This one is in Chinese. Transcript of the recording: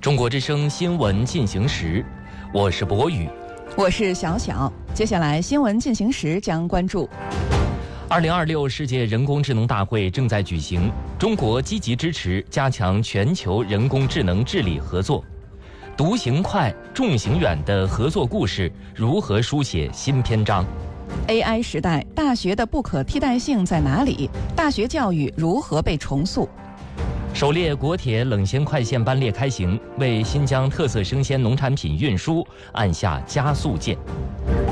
中国之声新闻进行时，我是博宇， 我是小小。接下来新闻进行时将关注 2026世界人工智能大会正在举行，中国积极支持加强全球人工智能治理合作。独行快，众行远的合作故事如何书写新篇章？ AI 时代，大学的不可替代性在哪里？大学教育如何被重塑？ 首列国铁冷鲜快线班列开行，为新疆特色生鲜农产品运输按下加速键。